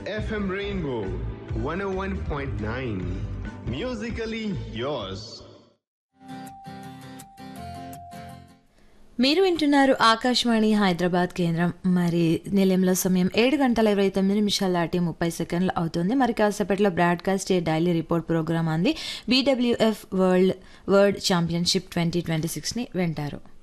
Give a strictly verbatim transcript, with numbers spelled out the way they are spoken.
F M Rainbow one oh one point nine. Musically yours. మీరు వింటున్నారు ఆకాశవాణి హైదరాబాద్ కేంద్రం. మరి నిలయంలో సమయం ఏడు గంటల ఇరవై తొమ్మిది నిమిషాలు దాటి ముప్పై సెకండ్లు అవుతుంది. మరి కాసేపట్లో బ్రాడ్కాస్ట్ డైలీ రిపోర్ట్ ప్రోగ్రామ్ అంది BWF world world championship twenty twenty సిక్స్ని వింటారు.